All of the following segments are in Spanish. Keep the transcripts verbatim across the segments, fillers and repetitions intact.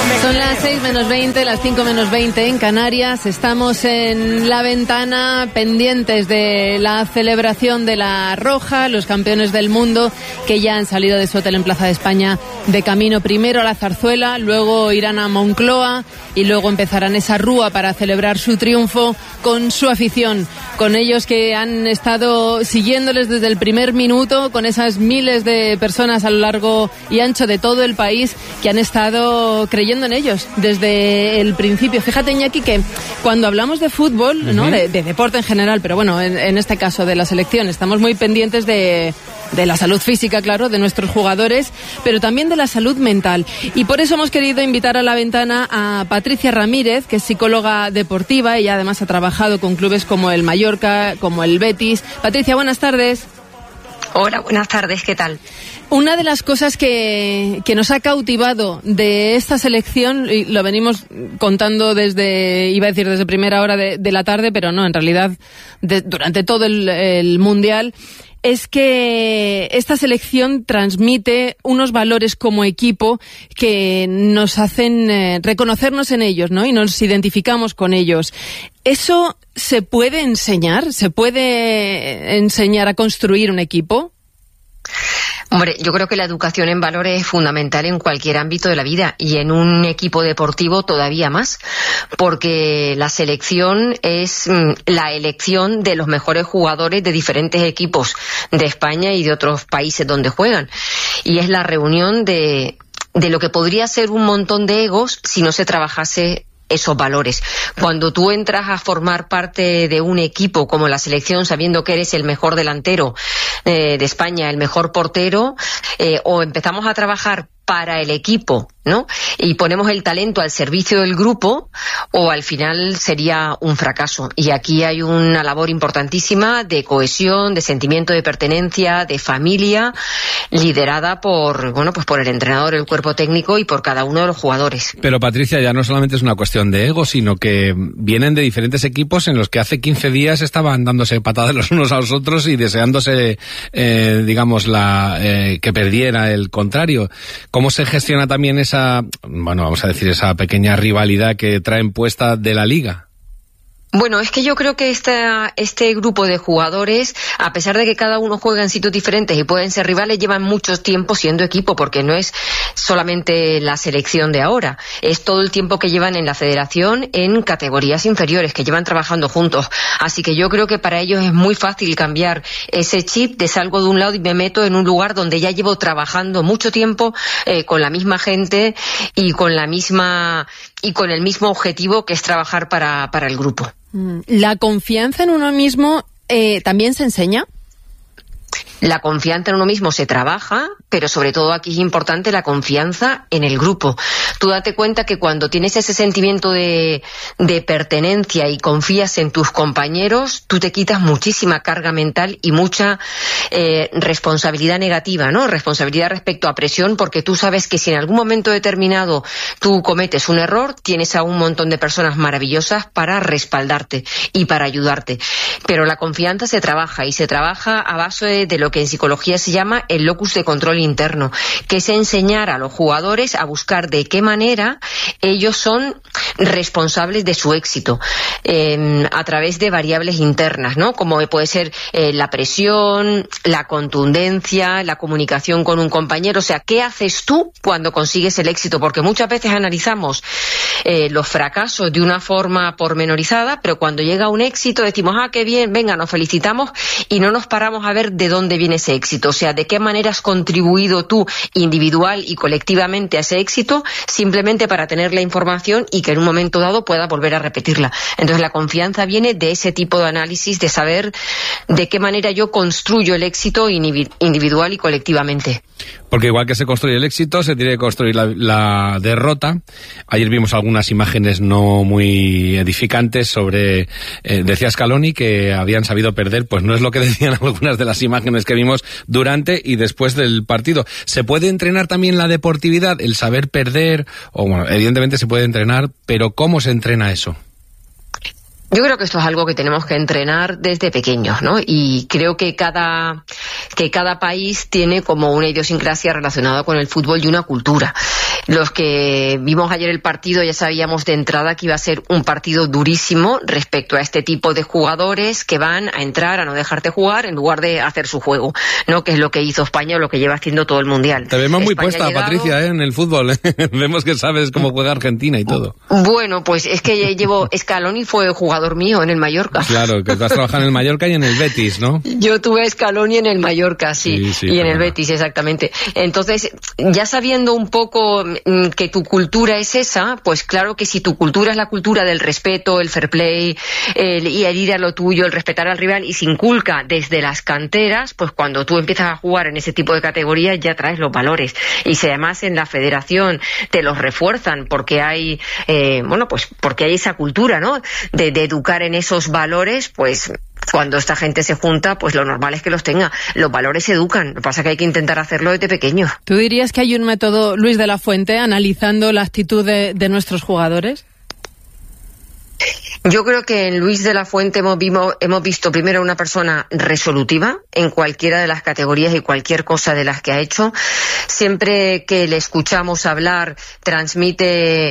Son las seis menos veinte, las cinco menos veinte en Canarias. Estamos en La Ventana, pendientes de la celebración de la Roja, los campeones del mundo que ya han salido de su hotel en Plaza de España de camino primero a la Zarzuela, luego irán a Moncloa y luego empezarán esa rúa para celebrar su triunfo con su afición, con ellos que han estado siguiéndoles desde el primer minuto, con esas miles de personas a lo largo y ancho de todo el país que han estado creyendo en ellos desde el principio. Fíjate, Iñaki, que cuando hablamos de fútbol, uh-huh. ¿no? de, de deporte en general, pero bueno, en, en este caso de la selección, estamos muy pendientes de, de la salud física, claro, de nuestros jugadores, pero también de la salud mental. Y por eso hemos querido invitar a La Ventana a Patricia Ramírez, que es psicóloga deportiva. Ella además ha trabajado con clubes como el Mallorca, como el Betis. Patricia, buenas tardes. Hola, buenas tardes, ¿qué tal? Una de las cosas que, que nos ha cautivado de esta selección, y lo venimos contando desde, iba a decir desde primera hora de, de la tarde, pero no, en realidad de, durante todo el, el Mundial, es que esta selección transmite unos valores como equipo que nos hacen eh, reconocernos en ellos, ¿no? Y nos identificamos con ellos. ¿Eso se puede enseñar? ¿Se puede enseñar a construir un equipo? Hombre, yo creo que la educación en valores es fundamental en cualquier ámbito de la vida y en un equipo deportivo todavía más, porque la selección es mm, la elección de los mejores jugadores de diferentes equipos de España y de otros países donde juegan, y es la reunión de, de lo que podría ser un montón de egos si no se trabajase esos valores. Cuando tú entras a formar parte de un equipo como la selección, sabiendo que eres el mejor delantero eh, de España, el mejor portero, eh, o empezamos a trabajar para el equipo, ¿no? Y ponemos el talento al servicio del grupo, o al final sería un fracaso. Y aquí hay una labor importantísima de cohesión, de sentimiento de pertenencia, de familia, liderada por, bueno, pues por el entrenador, el cuerpo técnico y por cada uno de los jugadores. Pero Patricia, ya no solamente es una cuestión de ego, sino que vienen de diferentes equipos en los que hace quince días estaban dándose patadas los unos a los otros y deseándose, eh, digamos, la eh, que perdiera el contrario. ¿Cómo se gestiona también esa, bueno, vamos a decir, esa pequeña rivalidad que traen puesta de la liga? Bueno, es que yo creo que esta, este grupo de jugadores, a pesar de que cada uno juega en sitios diferentes y pueden ser rivales, llevan mucho tiempo siendo equipo, porque no es solamente la selección de ahora, es todo el tiempo que llevan en la federación en categorías inferiores, que llevan trabajando juntos. Así que yo creo que para ellos es muy fácil cambiar ese chip de salgo de un lado y me meto en un lugar donde ya llevo trabajando mucho tiempo eh, con la misma gente y con la misma y con el mismo objetivo, que es trabajar para, para el grupo. ¿La confianza en uno mismo eh, también se enseña? La confianza en uno mismo se trabaja, pero sobre todo aquí es importante la confianza en el grupo. Tú date cuenta que cuando tienes ese sentimiento de, de pertenencia y confías en tus compañeros, tú te quitas muchísima carga mental y mucha eh, responsabilidad negativa, ¿no? Responsabilidad respecto a presión, porque tú sabes que si en algún momento determinado tú cometes un error, tienes a un montón de personas maravillosas para respaldarte y para ayudarte. Pero la confianza se trabaja, y se trabaja a base de, de lo que en psicología se llama el locus de control interno, que es enseñar a los jugadores a buscar de qué manera ellos son responsables de su éxito eh, a través de variables internas, ¿no? Como puede ser eh, la presión, la contundencia, la comunicación con un compañero. O sea, ¿qué haces tú cuando consigues el éxito? Porque muchas veces analizamos eh, los fracasos de una forma pormenorizada, pero cuando llega un éxito decimos, ah, qué bien, venga, nos felicitamos, y no nos paramos a ver de dónde viene ese éxito. O sea, de qué manera has contribuido tú individual y colectivamente a ese éxito, simplemente para tener la información y que en un momento dado pueda volver a repetirla. Entonces la confianza viene de ese tipo de análisis, de saber de qué manera yo construyo el éxito individual y colectivamente. Porque igual que se construye el éxito, se tiene que construir la, la derrota. Ayer vimos algunas imágenes no muy edificantes sobre, eh, decía Scaloni que habían sabido perder, pues no es lo que decían algunas de las imágenes que vimos durante y después del partido. ¿Se puede entrenar también la deportividad, el saber perder? O bueno, evidentemente se puede entrenar, pero ¿cómo se entrena eso? Yo creo que esto es algo que tenemos que entrenar desde pequeños, ¿no? Y creo que cada, que cada país tiene como una idiosincrasia relacionada con el fútbol y una cultura. Los que vimos ayer el partido ya sabíamos de entrada que iba a ser un partido durísimo respecto a este tipo de jugadores que van a entrar a no dejarte jugar en lugar de hacer su juego, ¿no? Que es lo que hizo España o lo que lleva haciendo todo el Mundial. Te vemos muy España puesta, ha llegado... Patricia, ¿eh? En el fútbol. ¿eh? Vemos que sabes cómo juega Argentina y todo. Bueno, pues es que llevo... Scaloni fue jugador mío en el Mallorca. Claro, que tú has trabajado en el Mallorca y en el Betis, ¿no? Yo tuve a Scaloni en el Mallorca, sí, sí, sí y en el Betis, exactamente. Entonces, ya sabiendo un poco que tu cultura es esa, pues claro que si tu cultura es la cultura del respeto, el fair play, el, y el ir a lo tuyo, el respetar al rival, y se inculca desde las canteras, pues cuando tú empiezas a jugar en ese tipo de categorías ya traes los valores. Y si además en la federación te los refuerzan porque hay, eh, bueno, pues porque hay esa cultura, ¿no? De, de educar en esos valores, pues cuando esta gente se junta, pues lo normal es que los tenga. Los valores se educan, lo que pasa es que hay que intentar hacerlo desde pequeño. ¿Tú dirías que hay un método, Luis de la Fuente, analizando la actitud de, de nuestros jugadores? Yo creo que en Luis de la Fuente hemos, vimos, hemos visto primero una persona resolutiva en cualquiera de las categorías y cualquier cosa de las que ha hecho. Siempre que le escuchamos hablar, transmite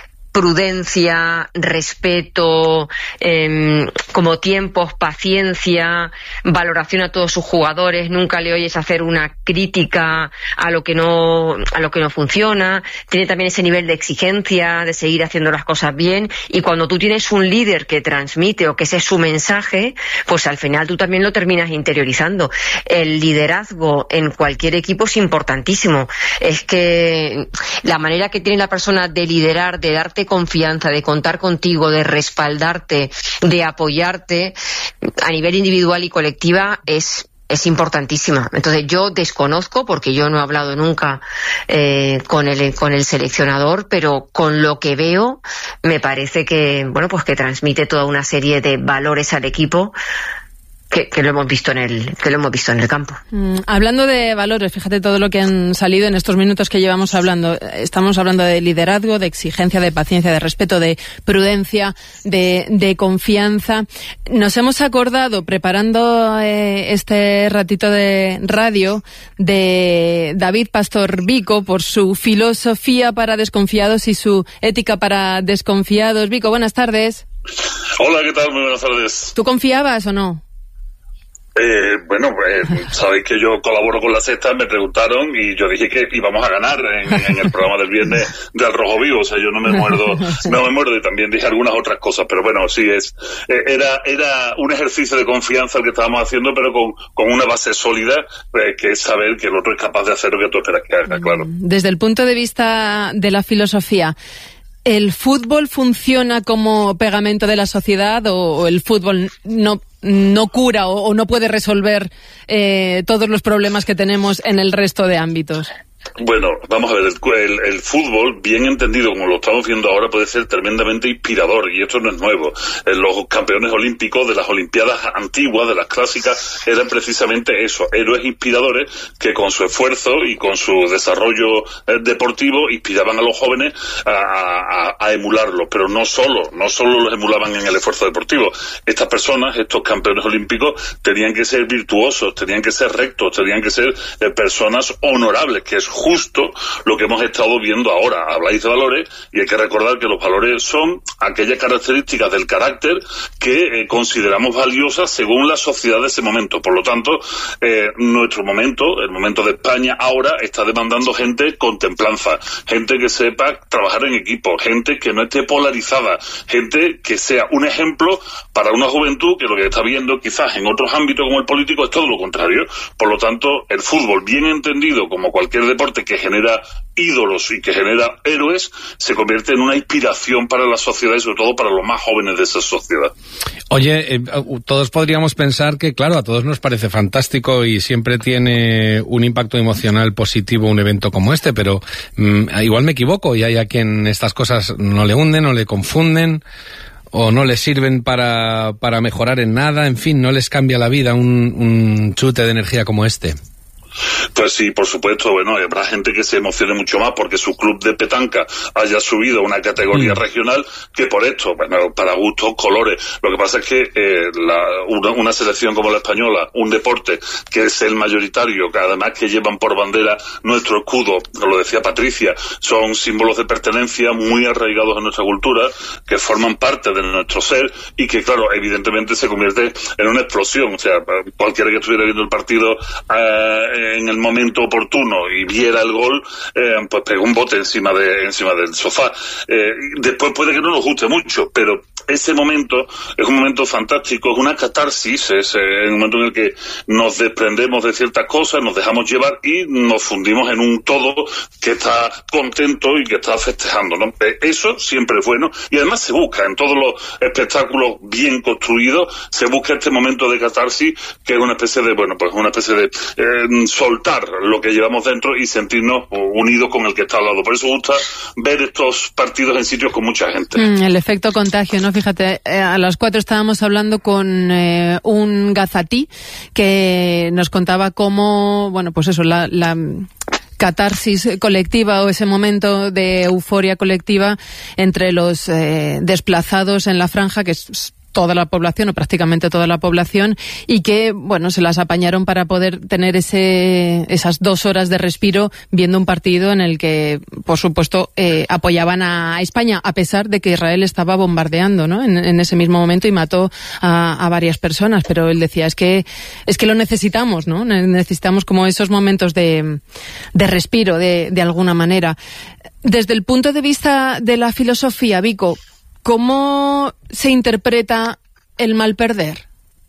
prudencia, respeto, eh, como tiempos, paciencia, valoración a todos sus jugadores. Nunca le oyes hacer una crítica a lo que no, a lo que no funciona. Tiene también ese nivel de exigencia, de seguir haciendo las cosas bien. Y cuando tú tienes un líder que transmite o que ese es su mensaje, pues al final tú también lo terminas interiorizando. El liderazgo en cualquier equipo es importantísimo. Es que la manera que tiene la persona de liderar, de darte confianza, de contar contigo, de respaldarte, de apoyarte a nivel individual y colectiva es es importantísima. Entonces yo desconozco, porque yo no he hablado nunca eh, con el con el seleccionador, pero con lo que veo me parece que bueno pues que transmite toda una serie de valores al equipo. Que, que lo hemos visto en el que lo hemos visto en el campo. Mm, hablando de valores, fíjate todo lo que han salido en estos minutos que llevamos hablando. Estamos hablando de liderazgo, de exigencia, de paciencia, de respeto, de prudencia, de, de confianza. Nos hemos acordado, preparando eh, este ratito de radio, de David Pastor Vico por su filosofía para desconfiados y su ética para desconfiados. Vico, buenas tardes. Hola, ¿qué tal? Muy buenas tardes. ¿Tú confiabas o no? Eh, bueno, eh, sabéis que yo colaboro con La Sexta, me preguntaron y yo dije que íbamos a ganar en, en el programa del viernes de Al Rojo Vivo, o sea, yo no me muerdo, no me muerdo, y también dije algunas otras cosas, pero bueno, sí, es eh, era era un ejercicio de confianza el que estábamos haciendo, pero con, con una base sólida, eh, que es saber que el otro es capaz de hacer lo que tú esperas que haga, claro. Desde el punto de vista de la filosofía, ¿el fútbol funciona como pegamento de la sociedad o, o el fútbol no no cura o, o no puede resolver eh, todos los problemas que tenemos en el resto de ámbitos? Bueno, vamos a ver, el, el, el fútbol, bien entendido como lo estamos viendo ahora, puede ser tremendamente inspirador, y esto no es nuevo. Eh, los campeones olímpicos de las Olimpiadas antiguas, de las clásicas, eran precisamente eso, héroes inspiradores que con su esfuerzo y con su desarrollo eh, deportivo inspiraban a los jóvenes a, a, a emularlos, pero no solo, no solo los emulaban en el esfuerzo deportivo. Estas personas, estos campeones olímpicos, tenían que ser virtuosos, tenían que ser rectos, tenían que ser eh, personas honorables, que es justo lo que hemos estado viendo ahora. Habláis de valores y hay que recordar que los valores son aquellas características del carácter que eh, consideramos valiosas según la sociedad de ese momento. Por lo tanto, eh, nuestro momento, el momento de España ahora, está demandando gente con templanza, gente que sepa trabajar en equipo, gente que no esté polarizada, gente que sea un ejemplo para una juventud que lo que está viendo quizás en otros ámbitos como el político es todo lo contrario. Por lo tanto, el fútbol, bien entendido como cualquier deporte que genera ídolos y que genera héroes, se convierte en una inspiración para la sociedad y sobre todo para los más jóvenes de esa sociedad. Oye, eh, todos podríamos pensar que, claro, a todos nos parece fantástico y siempre tiene un impacto emocional positivo un evento como este, pero mmm, igual me equivoco y hay a quien estas cosas no le hunden, no le confunden o no les sirven para, para mejorar en nada, en fin, no les cambia la vida un, un chute de energía como este. Pues sí, por supuesto, bueno, habrá gente que se emocione mucho más porque su club de petanca haya subido a una categoría mm. regional que por esto, bueno, para gustos, colores. Lo que pasa es que eh, la, una, una selección como la española, un deporte que es el mayoritario, que además que llevan por bandera nuestro escudo, lo decía Patricia, son símbolos de pertenencia muy arraigados en nuestra cultura, que forman parte de nuestro ser y que, claro, evidentemente se convierte en una explosión. O sea, cualquiera que estuviera viendo el partido eh, en el momento oportuno y viera el gol, eh, pues pegó un bote encima de encima del sofá. Eh, después puede que no nos guste mucho, pero ese momento es un momento fantástico, es una catarsis, es eh, un momento en el que nos desprendemos de ciertas cosas, nos dejamos llevar y nos fundimos en un todo que está contento y que está festejando, ¿no? Eh, eso siempre es bueno y además se busca en todos los espectáculos bien construidos, se busca este momento de catarsis que es una especie de, bueno, pues una especie de eh, soltar lo que llevamos dentro y sentirnos unidos con el que está al lado. Por eso gusta ver estos partidos en sitios con mucha gente. Mm, el efecto contagio, ¿no? Fíjate, eh, a las cuatro estábamos hablando con eh, un gazatí que nos contaba cómo, bueno, pues eso, la... la catarsis colectiva o ese momento de euforia colectiva entre los eh, desplazados en la franja, que es toda la población o prácticamente toda la población, y que, bueno, se las apañaron para poder tener ese esas dos horas de respiro viendo un partido en el que, por supuesto, eh, apoyaban a España, a pesar de que Israel estaba bombardeando, ¿no? En, en ese mismo momento y mató a, a varias personas, pero él decía, es que es que lo necesitamos, ¿no? Necesitamos como esos momentos de, de respiro, de, de alguna manera. Desde el punto de vista de la filosofía, Vico, ¿cómo se interpreta el mal perder?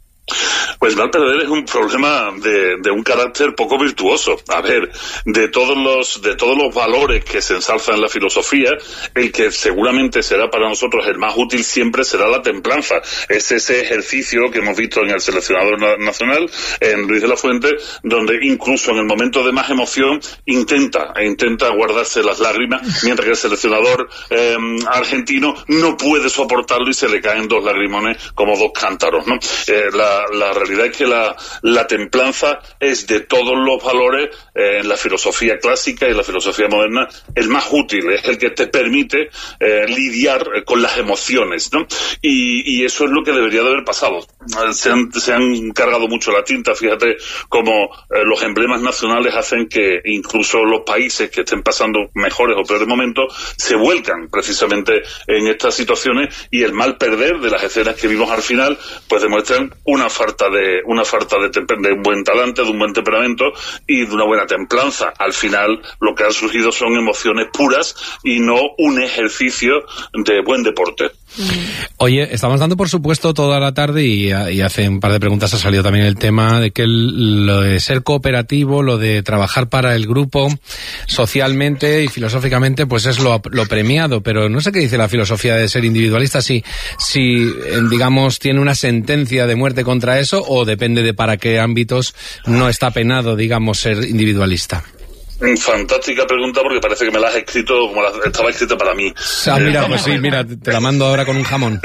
Pues mal perder es un problema de, de un carácter poco virtuoso. A ver, de todos los de todos los valores que se ensalzan en la filosofía, el que seguramente será para nosotros el más útil siempre será la templanza. Es ese ejercicio que hemos visto en el seleccionador nacional, en Luis de la Fuente, donde incluso en el momento de más emoción intenta e intenta guardarse las lágrimas, mientras que el seleccionador eh, argentino no puede soportarlo y se le caen dos lagrimones como dos cántaros, ¿no? Eh, la, la realidad es que la, la templanza es de todos los valores eh, en la filosofía clásica y en la filosofía moderna el más útil, es el que te permite eh, lidiar con las emociones, ¿no? Y, y eso es lo que debería de haber pasado. Se han, se han cargado mucho la tinta, fíjate cómo eh, los emblemas nacionales hacen que incluso los países que estén pasando mejores o peores momentos se vuelcan precisamente en estas situaciones y el mal perder de las escenas que vimos al final pues demuestran una falta de una falta de, de un buen talante, de un buen temperamento y de una buena templanza. Al final lo que han surgido son emociones puras y no un ejercicio de buen deporte. Oye, estamos dando por supuesto toda la tarde y, y hace un par de preguntas ha salido también el tema de que el, lo de ser cooperativo, lo de trabajar para el grupo socialmente y filosóficamente pues es lo, lo premiado, pero no sé qué dice la filosofía de ser individualista, si, si digamos tiene una sentencia de muerte contra eso o depende de para qué ámbitos no está penado, digamos, ser individualista. Fantástica pregunta porque parece que me la has escrito como la, estaba escrita para mí. Ah, mira, pues sí, mira, te la mando ahora con un jamón.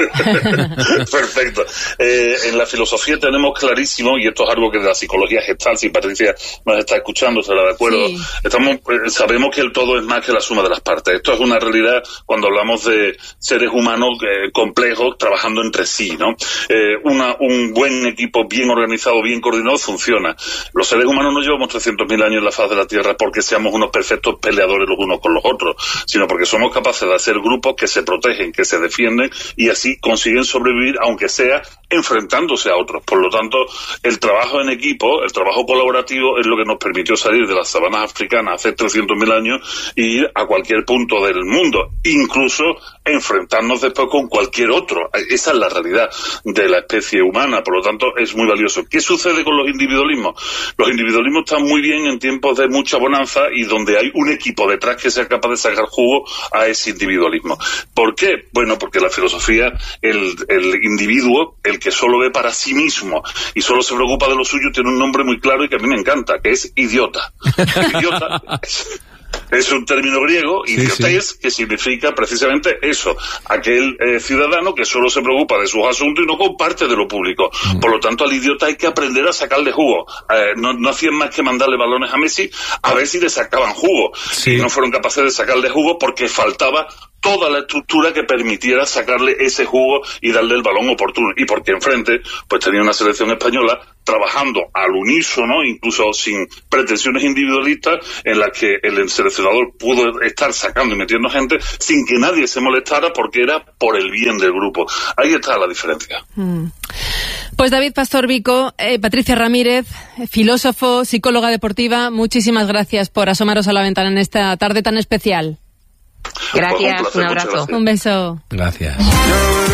Perfecto. Eh, en la filosofía tenemos clarísimo, y esto es algo que de la psicología gestal, si Patricia nos está escuchando, estará de acuerdo, sí. Estamos, eh, sabemos que el todo es más que la suma de las partes. Esto es una realidad cuando hablamos de seres humanos eh, complejos trabajando entre sí, ¿no? Eh, una, un buen equipo bien organizado, bien coordinado, funciona. Los seres humanos no llevamos trescientos mil años en la faz de la Tierra porque seamos unos perfectos peleadores los unos con los otros, sino porque somos capaces de hacer grupos que se protegen, que se defienden y así consiguen sobrevivir, aunque sea enfrentándose a otros. Por lo tanto, el trabajo en equipo, el trabajo colaborativo es lo que nos permitió salir de las sabanas africanas hace trescientos mil años e ir a cualquier punto del mundo, incluso enfrentarnos después con cualquier otro. Esa es la realidad de la especie humana, por lo tanto es muy valioso. ¿Qué sucede con los individualismos? Los individualismos están muy bien en tiempos de mucha bonanza y donde hay un equipo detrás que sea capaz de sacar jugo a ese individualismo. ¿Por qué? Bueno, porque la filosofía, el, el individuo, el que solo ve para sí mismo y solo se preocupa de lo suyo, tiene un nombre muy claro y que a mí me encanta, que es idiota. El idiota es, Es un término griego, sí, idiotes, sí. que significa precisamente eso, aquel eh, ciudadano que solo se preocupa de sus asuntos y no comparte de lo público. Mm. Por lo tanto, al idiota hay que aprender a sacarle jugo. Eh, no, no hacían más que mandarle balones a Messi a ver si le sacaban jugo. Sí. Y no fueron capaces de sacarle jugo porque faltaba toda la estructura que permitiera sacarle ese jugo y darle el balón oportuno. Y porque enfrente, pues tenía una selección española trabajando al unísono, incluso sin pretensiones individualistas, en las que el seleccionador pudo estar sacando y metiendo gente sin que nadie se molestara porque era por el bien del grupo. Ahí está la diferencia. Mm. Pues David Pastor Vico, eh, Patricia Ramírez, filósofo, psicóloga deportiva, muchísimas gracias por asomaros a la ventana en esta tarde tan especial. Gracias, pues un, placer, un abrazo. gracias. Un beso. Gracias.